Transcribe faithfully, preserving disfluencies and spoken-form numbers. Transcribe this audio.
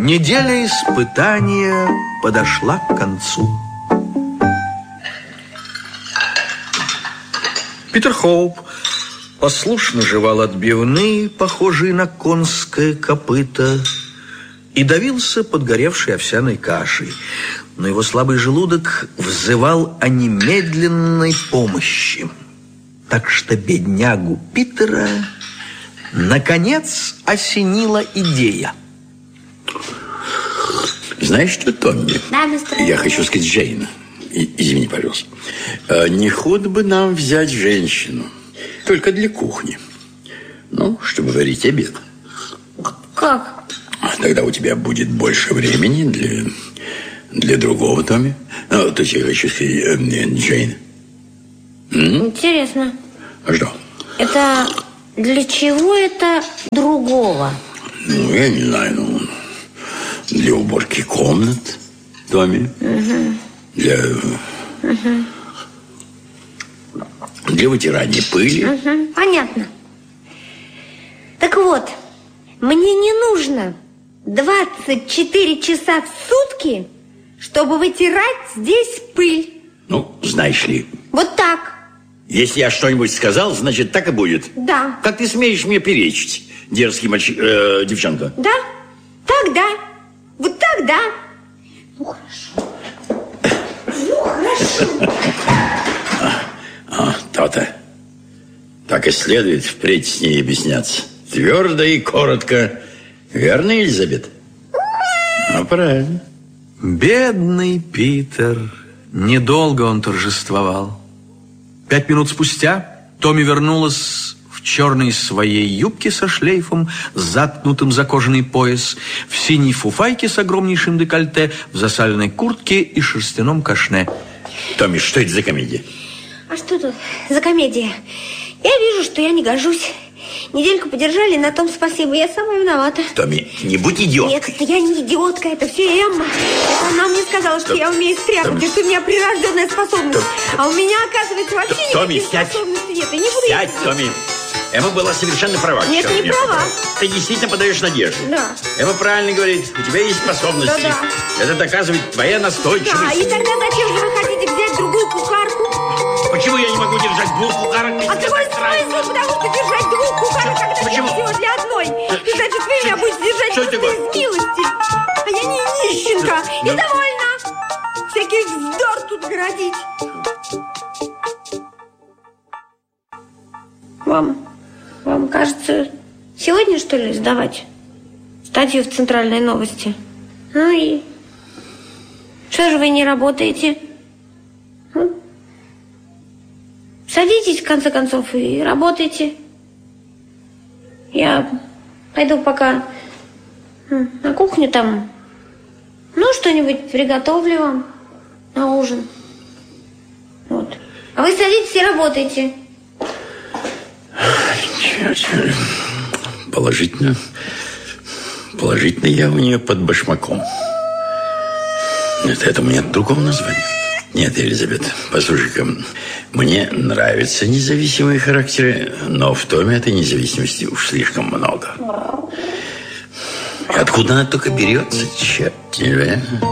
Неделя испытания подошла к концу. Питер Хоуп послушно жевал отбивные, похожие на конское копыто, и давился подгоревшей овсяной кашей. Но его слабый желудок взывал о немедленной помощи. Так что беднягу Питера наконец осенила идея. Знаешь что, Томми? Да, мистер. Я хочу сказать Джейн. И, извини, пожалуйста. Не худо бы нам взять женщину. Только для кухни. Ну, чтобы варить обед. Как? Тогда у тебя будет больше времени для, для другого, Томми. Ну, то есть я хочу сказать, Джейн. М? Интересно. А что? Это для чего это другого? Ну, я не знаю, ну, для уборки комнат, Томми. Угу. Для... Угу. Для вытирания пыли. Угу. Понятно. Так вот, мне не нужно двадцать четыре часа в сутки, чтобы вытирать здесь пыль. Ну, знаешь ли... Вот так. Если я что-нибудь сказал, значит, так и будет. Да. Как ты смеешь мне перечить, дерзкий мальчик, э, девчонка? Да, так да. Вот так да. Ну, хорошо. Ну, хорошо. А, то-то. Так и следует впредь с ней объясняться. Твердо и коротко. Верно, Елизабет? Ну, правильно. Бедный Питер. Недолго он торжествовал. Пять минут спустя Томми вернулась в черной своей юбке со шлейфом, заткнутым за кожаный пояс, в синей фуфайке с огромнейшим декольте, в засаленной куртке и шерстяном кашне. Томми, что это за комедия? А что тут за комедия? Я вижу, что я не гожусь. Недельку подержали, на том спасибо. Я сама виновата. Томми, не будь идиоткой. Нет, это я не идиотка, это все Эмма. Это она мне сказала, что Том... я умею стряпать, Том... что у меня прирожденная способность. Том... А у меня, оказывается, вообще Томми, никаких сядь. способностей нет. Я не буду Сядь, ездить. Томми. Эмма была совершенно права. Нет, Черт, не права. Ты действительно подаешь надежду. Да. Эмма правильно говорит. У тебя есть способности. Да-да. Это доказывает твоя настойчивость. Да, и тогда зачем же вы хотите взять другую кухарку? Почему я не могу держать двух кухарок? А какой смысл? Потому что держать двух кухарок, когда Почему? нет всего для одной. И значит, вы меня будете держать Что просто такое? из милости. А я не нищенка. И Ну. довольна. Всякий вздор тут городить. Вам, вам кажется, сегодня, что ли, сдавать статью в Центральной новости? Ну и что же вы не работаете? М? Садитесь, в конце концов, и работайте. Я пойду пока на кухню там, ну, что-нибудь приготовлю вам на ужин. Вот. А вы садитесь и работайте. Черт, черт. Положительно. Положительно я у нее под башмаком. Нет, этому нет другого названия. Нет, Елизабет, послушай-ка, мне нравятся независимые характеры, но в Томе этой независимости уж слишком много. Откуда она только берется, черт тебя.